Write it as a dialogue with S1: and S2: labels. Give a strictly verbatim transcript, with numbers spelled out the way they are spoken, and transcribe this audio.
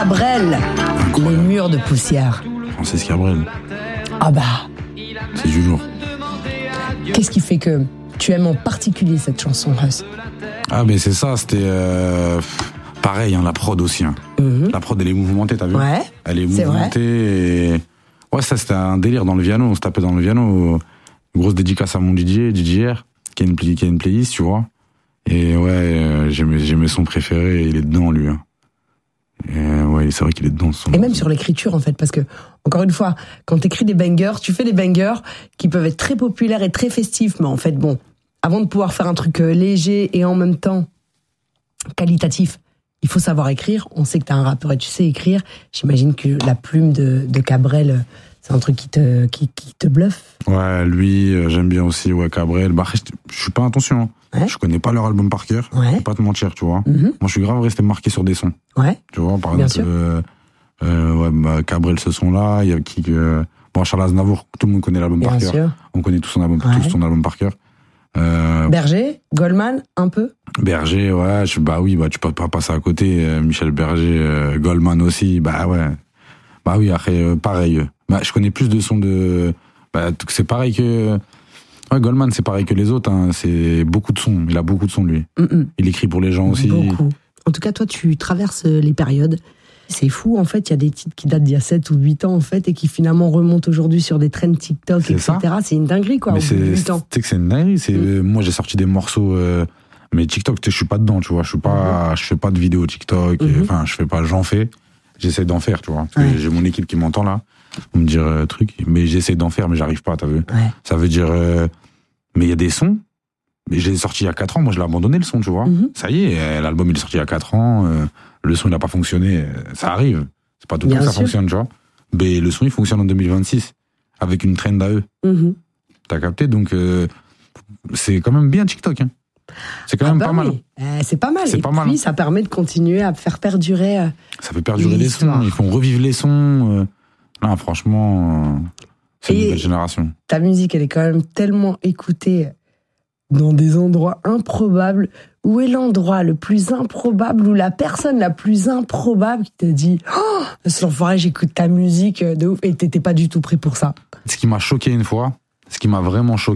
S1: Cabrel,
S2: Incroyable.
S1: Les murs de poussière.
S2: Francis Cabrel,
S1: Ah bah,
S2: c'est du lourd.
S1: qu'est-ce qui fait que tu aimes en particulier cette chanson, Russ?
S2: Ah, mais c'est ça, c'était euh, pareil, hein, la prod aussi. Hein.
S1: Mhm.
S2: La prod, elle est mouvementée, t'as vu?
S1: Ouais,
S2: Elle est
S1: c'est
S2: mouvementée. Et... Ouais, ça, c'était un délire dans le piano. On se tapait dans le piano. Grosse dédicace à mon D J, D J R, qui a une, qui a une playlist, tu vois. Et ouais, euh, j'aimais, j'aimais son préféré. Il est dedans, lui. Hein. Et ouais, c'est vrai qu'il est dedans. Son...
S1: et même sur l'écriture, en fait, parce que, encore une fois, quand t'écris des bangers, tu fais des bangers qui peuvent être très populaires et très festifs, mais en fait, bon, avant de pouvoir faire un truc léger et en même temps qualitatif, il faut savoir écrire. On sait que t'es un rappeur et tu sais écrire. J'imagine que la plume de, de Cabrel, c'est un truc qui te, qui, qui te bluffe.
S2: Ouais, lui, euh, j'aime bien aussi, ouais, Cabrel. Bah, je, je suis pas attention. Hein.
S1: Ouais.
S2: Je connais pas leur album par cœur.
S1: Ouais.
S2: Je vais pas te mentir, tu vois.
S1: Mm-hmm.
S2: Moi, je suis grave resté marqué sur des sons.
S1: Ouais.
S2: Tu vois, par
S1: Bien
S2: exemple,
S1: sûr.
S2: euh, euh, ouais, bah, Cabrel, ce son-là. Il y a qui, euh, bon, Charles Aznavour, tout le monde connaît l'album
S1: Bien
S2: par cœur.
S1: sûr.
S2: On connaît tout son album,
S1: Ouais.
S2: tout son album par cœur. Euh,
S1: Berger, Goldman, un peu.
S2: Berger, ouais, je, bah oui, bah tu peux pas passer à côté. Euh, Michel Berger, euh, Goldman aussi, bah ouais. Bah oui, après, euh, pareil. Bah, je connais plus de sons de... Bah, c'est pareil que... Ouais, Goldman, c'est pareil que les autres, hein. C'est beaucoup de sons. Il a beaucoup de sons, lui.
S1: Mm-mm.
S2: Il écrit pour les gens aussi.
S1: Beaucoup. En tout cas, toi, tu traverses les périodes. C'est fou, en fait, il y a des titres qui datent d'il y a sept ou huit ans, en fait, et qui finalement remontent aujourd'hui sur des trends TikTok,
S2: C'est
S1: et cetera.
S2: ça.
S1: C'est une dinguerie, quoi,
S2: Mais
S1: au bout
S2: c'est,
S1: de huit
S2: tu
S1: ans.
S2: sais que c'est une dinguerie. C'est,
S1: Mm.
S2: euh, moi, j'ai sorti des morceaux, euh, mais TikTok, tu sais, je suis pas dedans, tu vois. Je suis pas, je fais pas de vidéos TikTok. et,
S1: Mhm.
S2: Enfin, je fais pas, j'en fais. J'essaie d'en faire, tu vois. Parce que
S1: Ouais.
S2: j'ai mon équipe qui m'entend là, pour me dire euh, truc. Mais j'essaie d'en faire, mais j'arrive pas, t'as vu.
S1: Ouais.
S2: Ça veut dire, euh, mais il y a des sons. Mais j'ai sorti il y a quatre ans. Moi, je l'ai abandonné le son, tu vois.
S1: Mhm.
S2: Ça y est, euh, l'album il est sorti il y a quatre ans. euh, le son il a pas fonctionné. euh, Ça arrive. C'est pas tout le
S1: Bien
S2: temps que ça
S1: sûr.
S2: fonctionne, tu vois. Mais le son il fonctionne en deux mille vingt-six avec une trend à eux.
S1: Mhm.
S2: T'as capté, donc euh, c'est quand même bien TikTok. Hein. C'est quand
S1: Ah
S2: même
S1: bah
S2: pas mal.
S1: oui. Euh, c'est pas mal.
S2: C'est
S1: et
S2: pas
S1: puis,
S2: mal.
S1: ça permet de continuer à faire perdurer. euh,
S2: Ça fait perdurer les
S1: L'histoire.
S2: sons. Ils font revivre les sons. euh. Non, franchement, euh, c'est
S1: Et-
S2: une nouvelle génération.
S1: Ta musique, elle est quand même tellement écoutée dans des endroits improbables. Où est l'endroit le plus improbable ou la personne la plus improbable qui te dit « Oh, cet enfoiré, j'écoute ta musique de ouf » et t'étais pas du tout prêt pour ça?
S2: Ce qui m'a choqué une fois, ce qui m'a vraiment choqué,